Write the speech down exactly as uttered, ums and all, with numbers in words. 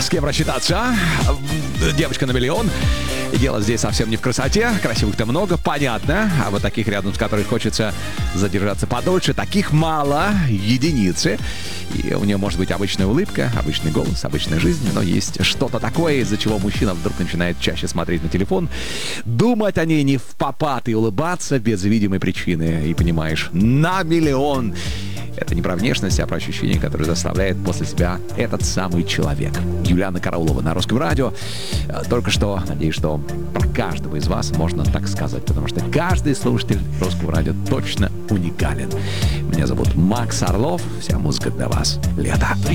С кем рассчитаться, а? Девочка на миллион. И дело здесь совсем не в красоте. Красивых-то много, понятно. А вот таких, рядом с которых хочется задержаться подольше, таких мало, единицы. И у нее может быть обычная улыбка, обычный голос, обычная жизнь. Но есть что-то такое, из-за чего мужчина вдруг начинает чаще смотреть на телефон, думать о ней не впопад и улыбаться без видимой причины. И понимаешь, на миллион. Это не про внешность, а про ощущение, которое заставляет после себя этот самый человек. Юлианна Караулова на Русском радио. Только что, надеюсь, что про каждого из вас можно так сказать, потому что каждый слушатель Русского радио точно уникален. Меня зовут Макс Орлов. Вся музыка для вас. Лето.